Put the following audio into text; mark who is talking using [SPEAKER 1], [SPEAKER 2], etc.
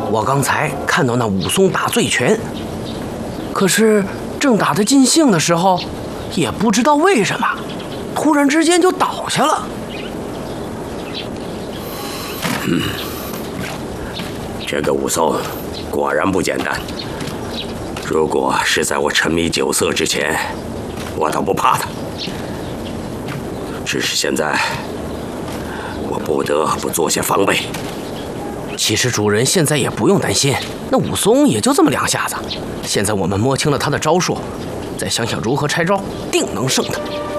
[SPEAKER 1] 我刚才看到那武松打醉拳，可是正打得尽兴的时候，也不知道为什么，突然之间就倒下了。
[SPEAKER 2] 这个武松果然不简单。如果是在我沉迷酒色之前，我倒不怕他。只是现在，我不得不做些防备。
[SPEAKER 1] 其实主人现在也不用担心，那武松也就这么2下子。现在我们摸清了他的招数，再想想如何拆招，定能胜他。